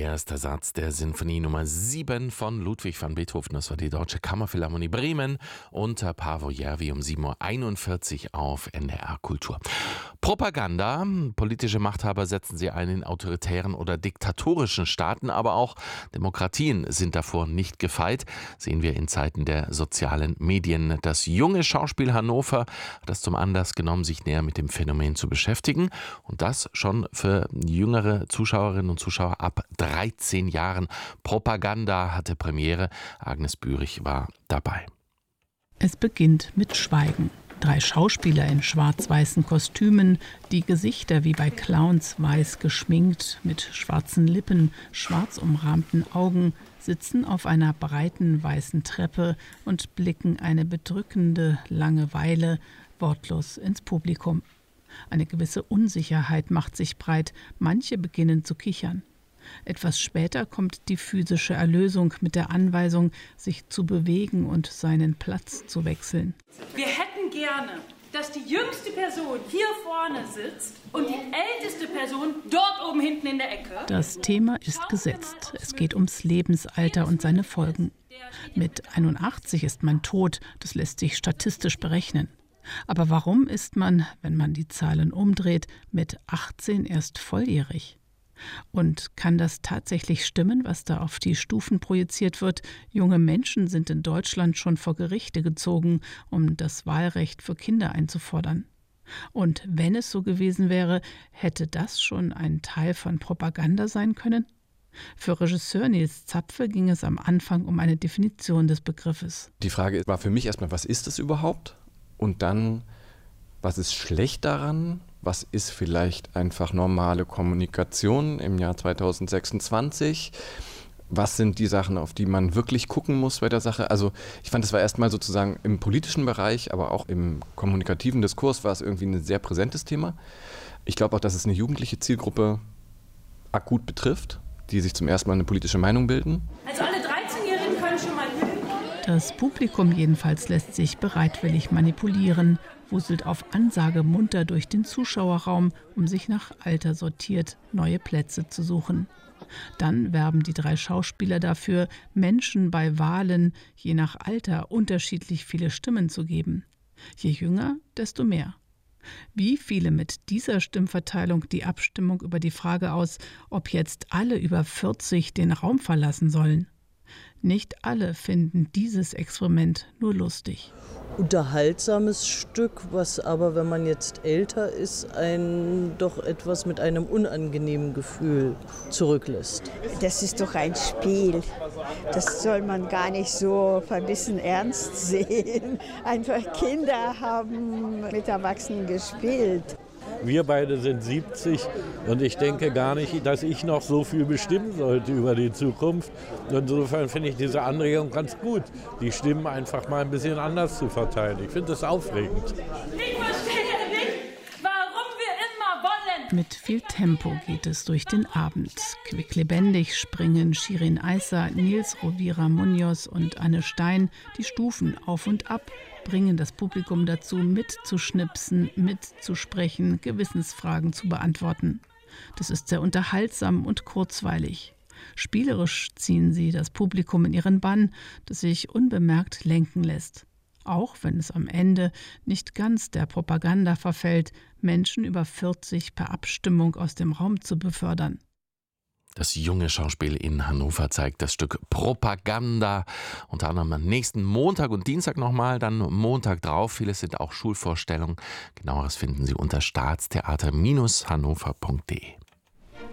erster Satz der Sinfonie Nummer 7 von Ludwig van Beethoven. Das war die Deutsche Kammerphilharmonie Bremen unter Paavo Järvi um 7:41 Uhr auf NDR Kultur. Propaganda. Politische Machthaber setzen sie ein in autoritären oder diktatorischen Staaten, aber auch Demokratien sind davor nicht gefeit. Sehen wir in Zeiten der sozialen Medien. Das junge Schauspiel Hannover hat das zum Anlass genommen, sich näher mit dem Phänomen zu beschäftigen. Und das schon für jüngere Zuschauerinnen und Zuschauer ab 13 Jahren. Propaganda hatte Premiere. Agnes Bürich war dabei. Es beginnt mit Schweigen. 3 Schauspieler in schwarz-weißen Kostümen, die Gesichter wie bei Clowns weiß geschminkt, mit schwarzen Lippen, schwarz umrahmten Augen, sitzen auf einer breiten weißen Treppe und blicken eine bedrückende Langeweile wortlos ins Publikum. Eine gewisse Unsicherheit macht sich breit, manche beginnen zu kichern. Etwas später kommt die physische Erlösung mit der Anweisung, sich zu bewegen und seinen Platz zu wechseln. Wir hätten gerne, dass die jüngste Person hier vorne sitzt und die älteste Person dort oben hinten in der Ecke. Das Thema ist gesetzt. Es geht ums Lebensalter und seine Folgen. Mit 81 ist man tot, das lässt sich statistisch berechnen. Aber warum ist man, wenn man die Zahlen umdreht, mit 18 erst volljährig? Und kann das tatsächlich stimmen, was da auf die Stufen projiziert wird? Junge Menschen sind in Deutschland schon vor Gerichte gezogen, um das Wahlrecht für Kinder einzufordern. Und wenn es so gewesen wäre, hätte das schon ein Teil von Propaganda sein können? Für Regisseur Nils Zapfe ging es am Anfang um eine Definition des Begriffes. Die Frage war für mich erstmal, was ist es überhaupt? Und dann, was ist schlecht daran? Was ist vielleicht einfach normale Kommunikation im Jahr 2026? Was sind die Sachen, auf die man wirklich gucken muss bei der Sache? Also ich fand, das war erstmal sozusagen im politischen Bereich, aber auch im kommunikativen Diskurs war es irgendwie ein sehr präsentes Thema. Ich glaube auch, dass es eine jugendliche Zielgruppe akut betrifft, die sich zum ersten Mal eine politische Meinung bilden. Also alle 13-Jährigen können schon mal lügen. Das Publikum jedenfalls lässt sich bereitwillig manipulieren, wuselt auf Ansage munter durch den Zuschauerraum, um sich nach Alter sortiert neue Plätze zu suchen. Dann werben die 3 Schauspieler dafür, Menschen bei Wahlen je nach Alter unterschiedlich viele Stimmen zu geben. Je jünger, desto mehr. Wie fiele mit dieser Stimmverteilung die Abstimmung über die Frage aus, ob jetzt alle über 40 den Raum verlassen sollen? Nicht alle finden dieses Experiment nur lustig. Unterhaltsames Stück, was aber, wenn man jetzt älter ist, einen doch etwas mit einem unangenehmen Gefühl zurücklässt. Das ist doch ein Spiel. Das soll man gar nicht so verbissen ernst sehen. Einfach Kinder haben mit Erwachsenen gespielt. Wir beide sind 70 und ich denke gar nicht, dass ich noch so viel bestimmen sollte über die Zukunft. Insofern finde ich diese Anregung ganz gut, die Stimmen einfach mal ein bisschen anders zu verteilen. Ich finde das aufregend. Ich verstehe nicht, warum wir immer wollen. Mit viel Tempo geht es durch den Abend. Quicklebendig springen Shirin Aissa, Nils Rovira Munoz und Anne Stein die Stufen auf und ab, bringen das Publikum dazu, mitzuschnipsen, mitzusprechen, Gewissensfragen zu beantworten. Das ist sehr unterhaltsam und kurzweilig. Spielerisch ziehen sie das Publikum in ihren Bann, das sich unbemerkt lenken lässt. Auch wenn es am Ende nicht ganz der Propaganda verfällt, Menschen über 40 per Abstimmung aus dem Raum zu befördern. Das junge Schauspiel in Hannover zeigt das Stück Propaganda. Unter anderem am nächsten Montag und Dienstag nochmal, dann Montag drauf. Vieles sind auch Schulvorstellungen. Genaueres finden Sie unter staatstheater-hannover.de.